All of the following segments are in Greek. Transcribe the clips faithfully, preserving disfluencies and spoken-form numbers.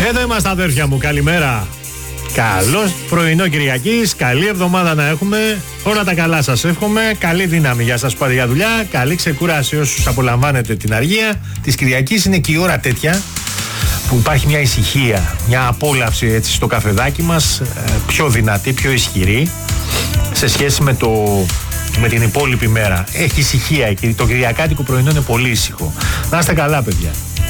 Εδώ είμαστε, αδέρφια μου, καλημέρα. Καλό πρωινό Κυριακής, καλή εβδομάδα να έχουμε. Όλα τα καλά σας εύχομαι. Καλή δύναμη για σας που πάτε για δουλειά. Καλή ξεκούραση όσους απολαμβάνετε την αργία της Κυριακής. Είναι και η ώρα τέτοια που υπάρχει μια ησυχία, μια απόλαυση έτσι στο καφεδάκι μας, πιο δυνατή, πιο ισχυρή σε σχέση με, το, με την υπόλοιπη μέρα. Έχει ησυχία εκεί. Το κυριακάτικο πρωινό είναι πολύ ήσυχο. Να είστε καλά, παιδιά.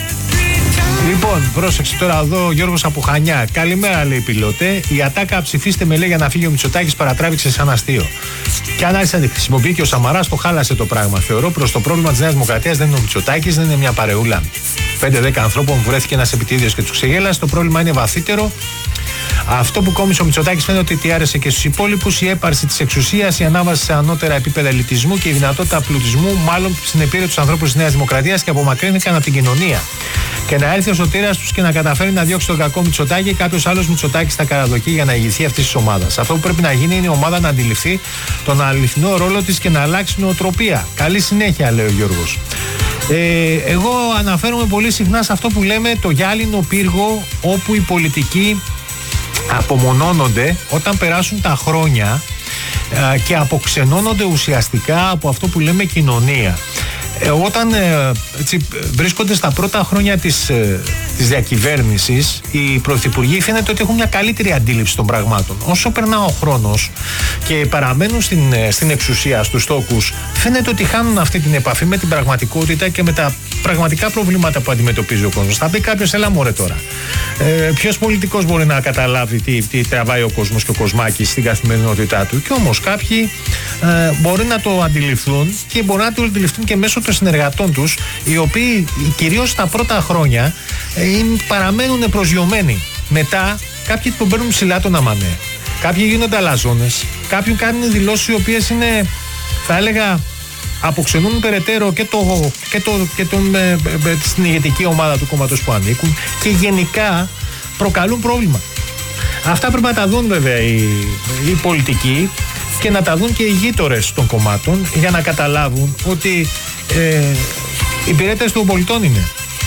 Λοιπόν, πρόσεξε τώρα εδώ ο Γιώργος από Χανιά. Καλημέρα, λέει πιλότε. Η ατάκα ψηφίστε με, λέει, για να φύγει ο Μητσοτάκης παρατράβηξε σαν αστείο. Και αν άρχισε να τη χρησιμοποιεί και ο Σαμαράς, το χάλασε το πράγμα. Θεωρώ προς το πρόβλημα της Νέας Δημοκρατίας δεν είναι ο Μητσοτάκης, δεν είναι μια παρεούλα πέντε δέκα ανθρώπων που βρέθηκε ένας επιτίδιος και τους ξεγέλασε. Το πρόβλημα είναι βαθύτερο. Αυτό που κόμισε ο Μητσοτάκης φαίνεται ότι άρεσε και στους υπόλοιπους. Η έπαρση της εξουσίας, η ανάβαση σε ανώτερα επίπεδα ελιτισμού και η δυνατότητα πλουτισμού, μάλλον συνεπήρε τους ανθρώπους της Νέας Δημοκρατίας και απομακρύνθηκαν από την κοινωνία. Και να έρθει ο σωτήρας τους και να καταφέρει να διώξει τον κακό Μητσοτάκη, κάποιος άλλος Μητσοτάκης στα καραδοκεί για να ηγηθεί αυτής της ομάδας. Αυτό που πρέπει να γίνει είναι η ομάδα να αντιληφθεί τον αληθινό ρόλο της και να αλλάξει νοοτροπία. Καλή συνέχεια, λέει ο Γιώργος. Ε, εγώ αναφέρομαι πολύ συχνά σε αυτό που λέμε το γυάλινο πύργο, όπου οι πολιτικοί απομονώνονται όταν περάσουν τα χρόνια ε, και αποξενώνονται ουσιαστικά από αυτό που λέμε κοινωνία. Ε, όταν ε, έτσι, βρίσκονται στα πρώτα χρόνια της, ε, της διακυβέρνησης, οι πρωθυπουργοί φαίνεται ότι έχουν μια καλύτερη αντίληψη των πραγμάτων. Όσο περνά ο χρόνος και παραμένουν στην, στην εξουσία, στους τόκους, φαίνεται ότι χάνουν αυτή την επαφή με την πραγματικότητα και με τα πραγματικά προβλήματα που αντιμετωπίζει ο κόσμος. Θα πει κάποιος, έλα μωρέ τώρα. Ε, ποιος πολιτικός μπορεί να καταλάβει τι, τι τραβάει ο κόσμος και ο κοσμάκης στην καθημερινότητά του? Και όμως κάποιοι ε, μπορεί να το αντιληφθούν και μπορεί να το αντιληφθούν και μέσω των συνεργατών τους, οι οποίοι κυρίως στα πρώτα χρόνια ε, παραμένουν προσγειωμένοι. Μετά κάποιοι τον παίρνουν ψηλά τον αμανέ. Κάποιοι γίνονται αλαζόνες. Κάποιοι κάνουν δηλώσεις οι οποίες είναι, θα έλεγα, αποξενούν περαιτέρω και, το, και, το, και τον, ε, ε, στην ηγετική ομάδα του κόμματος που ανήκουν και γενικά προκαλούν πρόβλημα. Αυτά πρέπει να τα δουν βέβαια οι, οι πολιτικοί και να τα δουν και οι γείτορες των κομμάτων για να καταλάβουν ότι ε, οι υπηρέτες των πολιτών είναι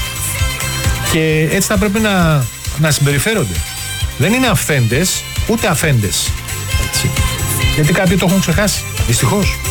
και έτσι θα πρέπει να, να συμπεριφέρονται. Δεν είναι αυθέντες ούτε αφέντες, έτσι. Γιατί κάποιοι το έχουν ξεχάσει, δυστυχώς.